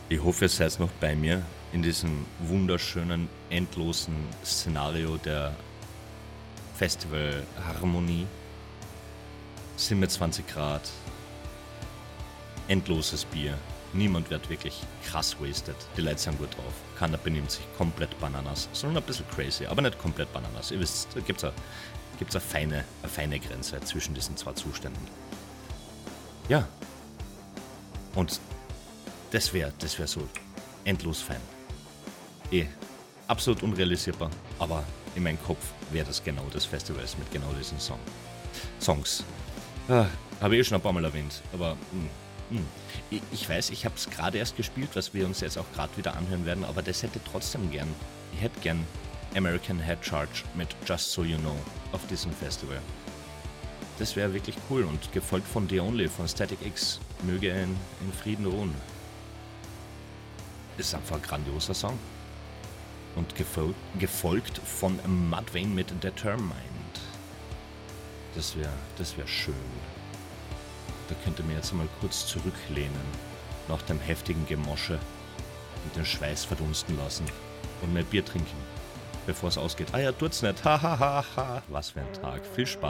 Ich hoffe, ihr seid noch bei mir in diesem wunderschönen, endlosen Szenario der Festivalharmonie. 27 Grad, endloses Bier. Niemand wird wirklich krass wasted. Die Leute sind gut drauf. Keiner benimmt sich komplett Bananas, sondern ein bisschen crazy, aber nicht komplett Bananas. Ihr wisst, da gibt's eine feine Grenze zwischen diesen zwei Zuständen. Ja, und das wär so endlos fein. Absolut unrealisierbar, aber in meinem Kopf wäre das genau das Festivals mit genau diesen Songs. Habe ich schon ein paar Mal erwähnt, aber ich weiß, ich habe es gerade erst gespielt, was wir uns jetzt auch gerade wieder anhören werden, aber das hätte trotzdem gern. Ich hätte gern American Head Charge mit Just So You Know auf diesem Festival. Das wäre wirklich cool und gefolgt von The Only von Static X. Möge er in Frieden ruhen. Ist einfach ein grandioser Song. Und gefolgt von Mudvayne mit Determined. Das wär schön. Da könnt ihr mir jetzt mal kurz zurücklehnen, nach dem heftigen Gemosche und den Schweiß verdunsten lassen und mehr Bier trinken, bevor es ausgeht. Ah ja, tut's nicht. Ha ha ha ha. Was für ein Tag. Viel Spaß.